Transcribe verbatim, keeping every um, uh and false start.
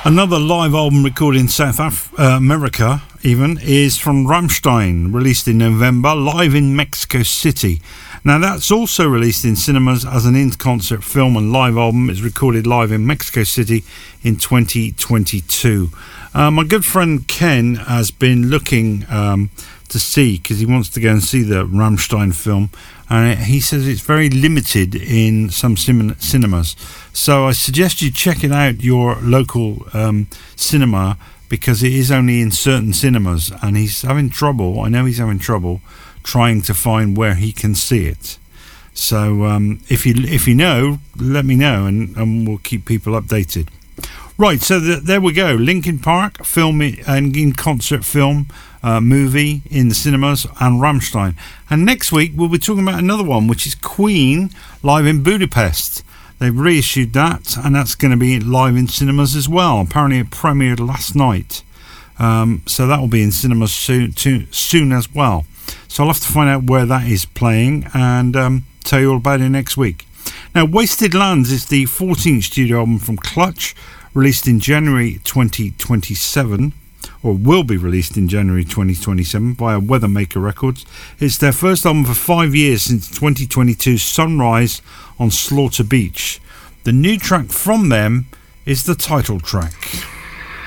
Another live album recorded in South Af- uh, America, even, is from Rammstein, released in November, live in Mexico City. Now, that's also released in cinemas as an in-concert film and live album. It's recorded live in Mexico City in twenty twenty-two. Uh, my good friend Ken has been looking um, to see, because he wants to go and see the Rammstein film, and he says it's very limited in some cin- cinemas. So I suggest you check it out, your local um, cinema, because it is only in certain cinemas, and he's having trouble, I know he's having trouble, trying to find where he can see it. So um, if you if you know, let me know, and, and we'll keep people updated. Right, so the, there we go. Linkin Park film and in concert film uh, movie in the cinemas, and Rammstein. And next week we'll be talking about another one, which is Queen live in Budapest. They've reissued that, and that's going to be live in cinemas as well. Apparently it premiered last night, um, so that will be in cinemas soon, too, soon as well. So I'll have to find out where that is playing and um, tell you all about it next week. Now, Wasted Lands is the fourteenth studio album from Clutch, released in January twenty twenty-seven, or will be released in January twenty twenty-seven via Weathermaker Records. It's their first album for five years since twenty twenty-two's Sunrise on Slaughter Beach. The new track from them is the title track.